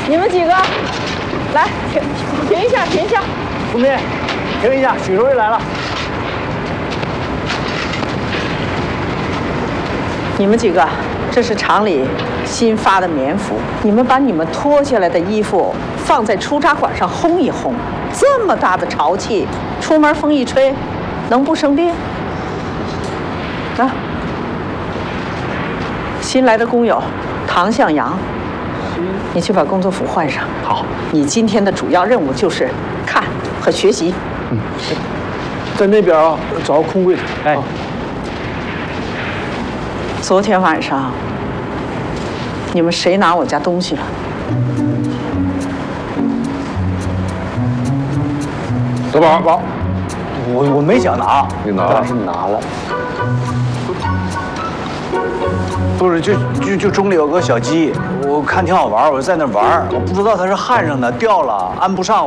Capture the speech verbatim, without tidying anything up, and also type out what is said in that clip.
你们几个，来停停一下，停一下。 书记，停一下，许书记来了。 你们几个，这是厂里新发的棉服，你们把你们脱下来的衣服放在出闸管上烘一烘。这么大的潮气，出门风一吹，能不生病？啊！新来的工友唐向阳，你去把工作服换上。 好， 你今天的主要任务就是看和学习。 嗯，在那边啊，找个空柜子。哎。 昨天晚上，你们谁拿我家东西了？ 德宝，宝， 我我没想拿， 你拿了？是你拿了。 不是，就就就中里有个小鸡，我看挺好玩，我就在那玩，我不知道它是焊上的，掉了，安不上。